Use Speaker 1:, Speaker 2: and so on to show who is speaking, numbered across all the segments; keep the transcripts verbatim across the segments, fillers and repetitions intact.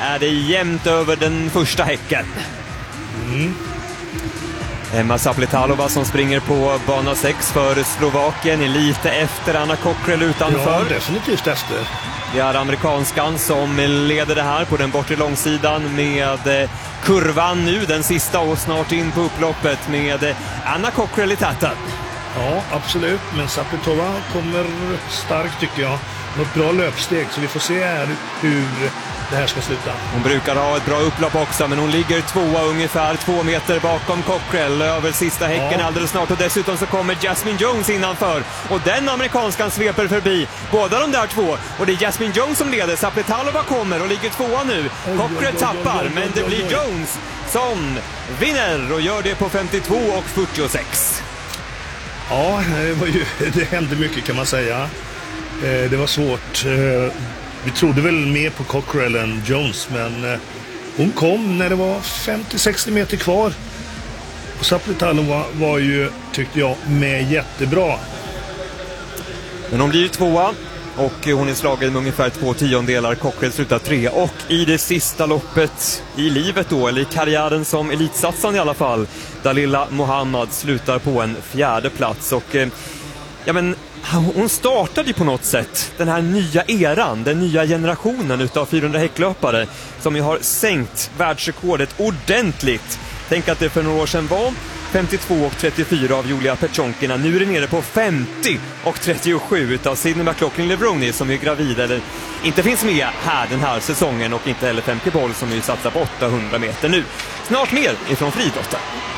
Speaker 1: är det jämnt över den första häcken.
Speaker 2: Mm.
Speaker 1: Emma Saplitalova som springer på bana sex för Slovakien är lite efter Anna Cockrell utanför.
Speaker 2: Ja, definitivt efter.
Speaker 1: Det är amerikanskan som leder det här på den bortre långsidan med kurvan nu, den sista, och snart in på upploppet med Anna Cockrell i täten.
Speaker 2: Ja, absolut. Men Saplitalova kommer starkt tycker jag. Något bra löpsteg, så vi får se här hur det här ska sluta.
Speaker 1: Hon brukar ha ett bra upplopp också, men hon ligger tvåa ungefär två meter bakom Cockrell över sista häcken ja. alldeles snart. Och dessutom så kommer Jasmine Jones innanför. Och den amerikanskan sveper förbi båda de där två. Och det är Jasmine Jones som leder. Saplitalova kommer och ligger tvåa nu. Cockrell tappar, men det blir Jones som vinner och gör det på femtiotvå och fyrtiosex.
Speaker 2: Ja, det, var ju, det hände mycket kan man säga. Det var svårt. Vi trodde väl mer på Cockrell än Jones, men hon kom när det var femtio till sextio meter kvar. Och Saplitalova var ju, tyckte jag, med jättebra.
Speaker 1: Men hon blir ju tvåa och hon är slagen med ungefär två tiondelar. Cockrell slutar tre, och i det sista loppet i livet då, eller i karriären som elitsatsande i alla fall, Dalila Mohammad slutar på en fjärde plats. Och ja, men hon startade ju på något sätt den här nya eran, den nya generationen utav fyrahundra häcklöpare som ju har sänkt världsrekordet ordentligt. Tänk att det för några år sedan var femtiotvå och trettiofyra av Julia Petchonkina. Nu är det nere på femtio och trettiosju utav Sydney McLaughlin-Levroni som är gravid eller inte finns med här den här säsongen, och inte heller Femke Boll som ju satsar på åttahundra meter nu. Snart mer ifrån friidrotten.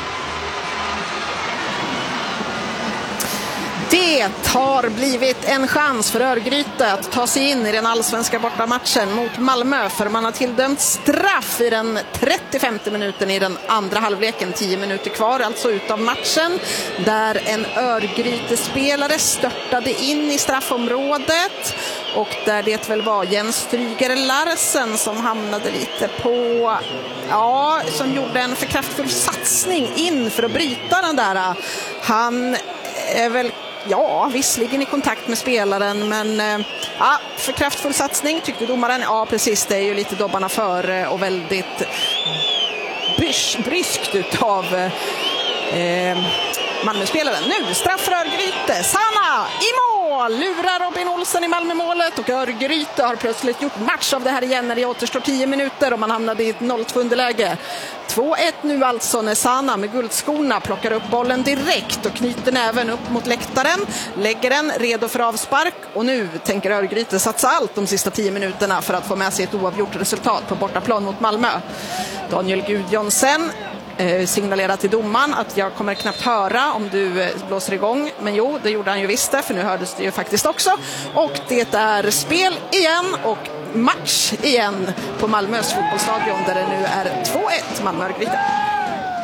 Speaker 3: Det har blivit en chans för Örgryte att ta sig in i den allsvenska bortamatchen mot Malmö, för man har tilldömt straff i den trettiofemte minuten i den andra halvleken. Tio minuter kvar alltså utav matchen, där en Örgryte-spelare störtade in i straffområdet, och där det väl var Jens Stryger Larsen som hamnade lite på, ja, som gjorde en för kraftfull satsning in för att bryta den där. Han är väl Ja, visserligen i kontakt med spelaren, men ja, för kraftfull satsning tyckte domaren. Ja, precis, det är ju lite dobbarna för och väldigt brysk, bryskt utav eh, Malmö-spelaren. Nu straff för Örgryte. Sanna i mål! Lurar Robin Olsen i Malmö-målet, och Örgryte har plötsligt gjort match av det här igen när det återstår tio minuter och man hamnade i ett noll två underläge. två ett nu alltså, när Sanna med guldskorna plockar upp bollen direkt och knyter näven upp mot läktaren, lägger den redo för avspark, och nu tänker Örgryte satsa allt de sista tio minuterna för att få med sig ett oavgjort resultat på bortaplan mot Malmö. Daniel Gudjonsen eh, signalerar till domaren att jag kommer knappt höra om du eh, blåser igång, men jo, det gjorde han ju visst det, för nu hördes det ju faktiskt också, och det är spel igen och match igen på Malmös fotbollsstadion, där det nu är två ett Malmö-Örgryte.